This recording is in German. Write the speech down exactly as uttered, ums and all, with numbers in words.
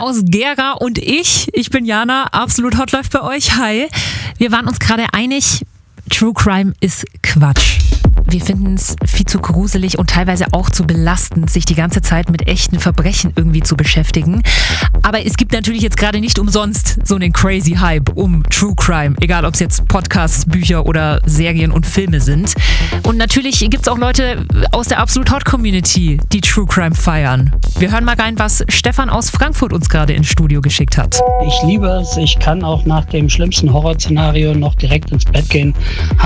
aus Gera und ich. Ich bin Jana, absolut hot läuft bei euch. Hi. Wir waren uns gerade einig, True Crime ist Quatsch. Wir finden es viel zu gruselig und teilweise auch zu belastend, sich die ganze Zeit mit echten Verbrechen irgendwie zu beschäftigen. Aber es gibt natürlich jetzt gerade nicht umsonst so einen crazy Hype um True Crime, egal ob es jetzt Podcasts, Bücher oder Serien und Filme sind. Und natürlich gibt es auch Leute aus der Absolut Hot Community, die True Crime feiern. Wir hören mal rein, was Stefan aus Frankfurt uns gerade ins Studio geschickt hat. Ich liebe es, ich kann auch nach dem schlimmsten Horrorszenario noch direkt ins Bett gehen,